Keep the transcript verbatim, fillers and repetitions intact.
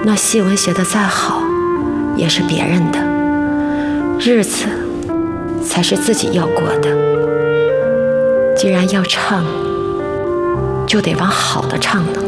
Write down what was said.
那戏文写得再好，也是别人的，日子才是自己要过的。既然要唱，就得往好的唱呢。